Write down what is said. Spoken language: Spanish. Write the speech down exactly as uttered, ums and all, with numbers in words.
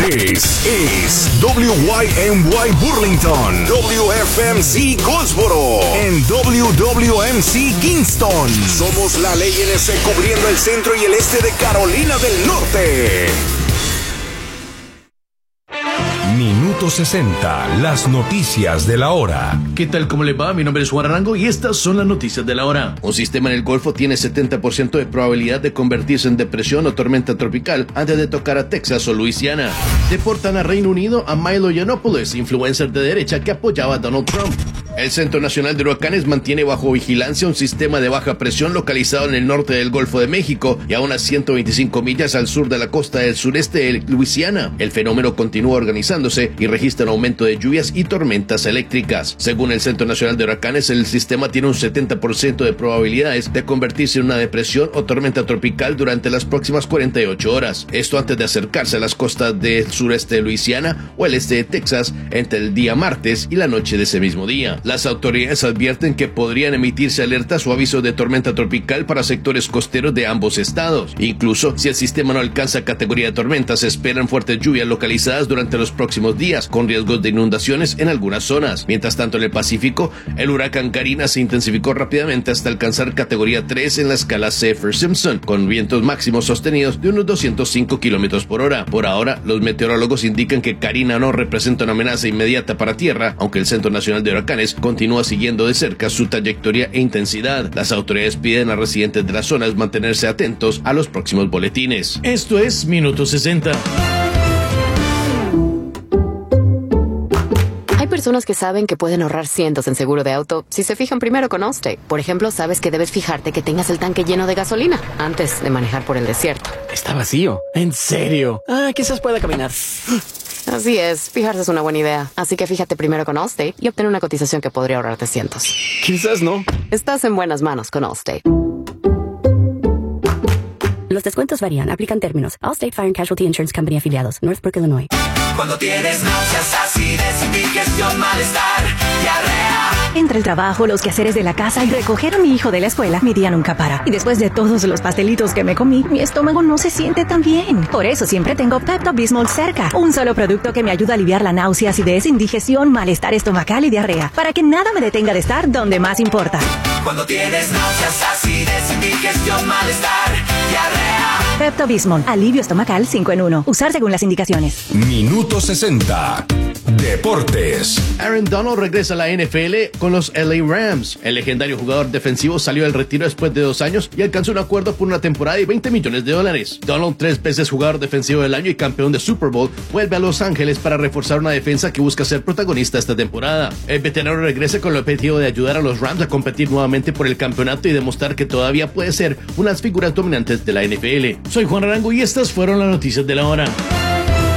This is W Y M Y Burlington, W F M C Goldsboro, and W W M C Kingston. Somos la ley N S cubriendo el centro y el este de Carolina del Norte. Minuto sesenta, las noticias de la hora. ¿Qué tal? ¿Cómo le va? Mi nombre es Juan Arango y estas son las noticias de la hora. Un sistema en el Golfo tiene setenta por ciento de probabilidad de convertirse en depresión o tormenta tropical antes de tocar a Texas o Luisiana. Deportan a Reino Unido a Milo Yiannopoulos, influencer de derecha que apoyaba a Donald Trump. El Centro Nacional de Huracanes mantiene bajo vigilancia un sistema de baja presión localizado en el norte del Golfo de México y a unas ciento veinticinco millas al sur de la costa del sureste de Luisiana. El fenómeno continúa organizándose y registra un aumento de lluvias y tormentas eléctricas. Según el Centro Nacional de Huracanes, el sistema tiene un setenta por ciento de probabilidades de convertirse en una depresión o tormenta tropical durante las próximas cuarenta y ocho horas. Esto antes de acercarse a las costas del sureste de Luisiana o el este de Texas entre el día martes y la noche de ese mismo día. Las autoridades advierten que podrían emitirse alertas o avisos de tormenta tropical para sectores costeros de ambos estados. Incluso si el sistema no alcanza categoría de tormenta, se esperan fuertes lluvias localizadas durante los próximos días, con riesgos de inundaciones en algunas zonas. Mientras tanto, en el Pacífico, el huracán Karina se intensificó rápidamente hasta alcanzar categoría tres en la escala Saffir-Simpson, con vientos máximos sostenidos de unos doscientos cinco kilómetros por hora. Por ahora, los meteorólogos indican que Karina no representa una amenaza inmediata para tierra, aunque el Centro Nacional de Huracanes continúa siguiendo de cerca su trayectoria e intensidad. Las autoridades piden a residentes de las zonas mantenerse atentos a los próximos boletines. Esto es Minuto sesenta. Hay personas que saben que pueden ahorrar cientos en seguro de auto si se fijan primero con Allstate. Por ejemplo, sabes que debes fijarte que tengas el tanque lleno de gasolina antes de manejar por el desierto. Está vacío. ¿En serio? Ah, quizás pueda caminar. Así es, fijarse es una buena idea. Así que fíjate primero con Allstate y obtén una cotización que podría ahorrarte cientos. Quizás no. Estás en buenas manos con Allstate. Los descuentos varían, aplican términos. Allstate Fire and Casualty Insurance Company afiliados, Northbrook, Illinois. Cuando tienes náuseas, acidez, indigestión, malestar, diarrea. Entre el trabajo, los quehaceres de la casa y recoger a mi hijo de la escuela, mi día nunca para. Y después de todos los pastelitos que me comí, mi estómago no se siente tan bien. Por eso siempre tengo Pepto-Bismol cerca. Un solo producto que me ayuda a aliviar la náusea, acidez, indigestión, malestar estomacal y diarrea. Para que nada me detenga de estar donde más importa. Cuando tienes náuseas, acidez, indigestión, malestar, diarrea. Pepto-Bismol, alivio estomacal cinco en uno. Usar según las indicaciones. Minuto sesenta. Deportes. Aaron Donald regresa a la N F L con los L A Rams. El legendario jugador defensivo salió del retiro después de dos años y alcanzó un acuerdo por una temporada de veinte millones de dólares. Donald, tres veces jugador defensivo del año y campeón de Super Bowl, vuelve a Los Ángeles para reforzar una defensa que busca ser protagonista esta temporada. El veterano regresa con el objetivo de ayudar a los Rams a competir nuevamente por el campeonato y demostrar que todavía puede ser una de las figuras dominantes de la N F L. Soy Juan Arango y estas fueron las noticias de la hora.